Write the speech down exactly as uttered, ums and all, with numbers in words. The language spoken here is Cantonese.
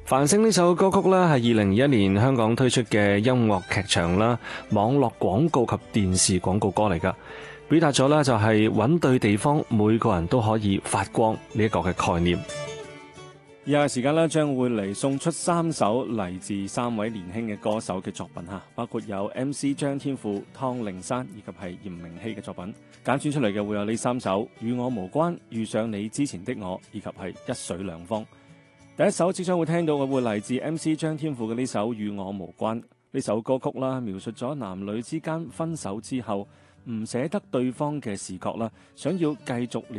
繁星呢首歌曲咧係二零二一年香港推出嘅音樂劇場啦、網絡廣告及電視廣告歌嚟噶，表達咗咧就係揾對地方，每個人都可以發光呢一個嘅概念。 以下時間咧將會嚟送出三首嚟自三位年輕嘅歌手嘅作品吓，包括有 M C 張天賦、湯令山以及係嚴明熙嘅作品。揀選出嚟嘅會有呢三首《與我無關》、《遇上你之前的我》以及係《一水兩方》。第一首即將會聽到嘅會嚟自 M C 張天賦嘅呢首《與我無關》。呢首歌曲啦，描述咗男女之間分手之後唔捨得對方嘅視覺啦，想要繼續